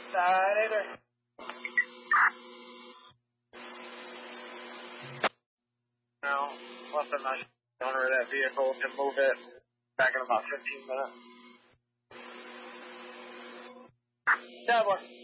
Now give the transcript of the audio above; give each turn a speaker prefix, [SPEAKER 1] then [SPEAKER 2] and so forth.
[SPEAKER 1] Later. Now, once I'm not the owner of that vehicle, can move it back in about 15 minutes. Yeah, boy.